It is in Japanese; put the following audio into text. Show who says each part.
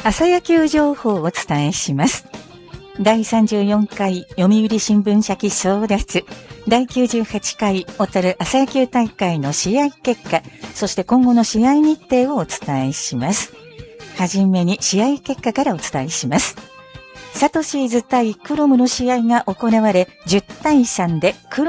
Speaker 1: 朝野球情報をお伝えします。第34回読売新聞社記争奪第98回小樽朝野球大会の試合結果、そして今後の試合日程をお伝えします。はじめに試合結果からお伝えします。サトシーズ対クロムの試合が行われ、10対3でクロム